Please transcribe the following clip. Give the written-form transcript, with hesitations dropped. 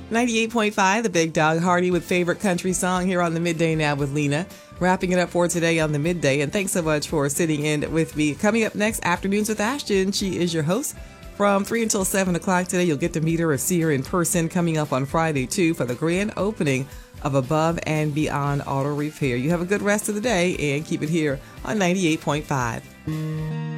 98.5, the Big Dog Hardy with favorite country song here on the Midday Now with Lena. Wrapping it up for today on the Midday, and thanks so much for sitting in with me. Coming up next, Afternoons with Ashton. She is your host. From 3 until 7 o'clock today, you'll get to meet her or see her in person coming up on Friday, too, for the grand opening of Above and Beyond Auto Repair. You have a good rest of the day and keep it here on 98.5.